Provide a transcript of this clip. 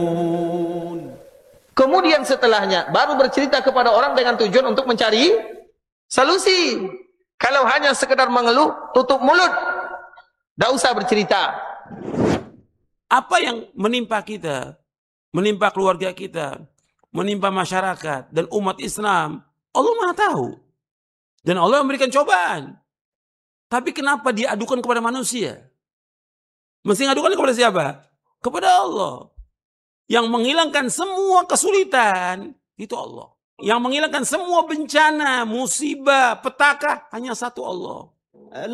Kemudian setelahnya baru bercerita kepada orang dengan tujuan untuk mencari solusi. Kalau hanya sekedar mengeluh, tutup mulut, tidak usah bercerita. Apa yang menimpa kita, menimpa keluarga kita, menimpa masyarakat dan umat Islam, Allah Maha tahu. Dan Allah memberikan cobaan. Tapi kenapa dia adukan kepada manusia? Mesti ngadukan kepada siapa? Kepada Allah. Yang menghilangkan semua kesulitan, itu Allah. Yang menghilangkan semua bencana, musibah, petaka, hanya satu Allah.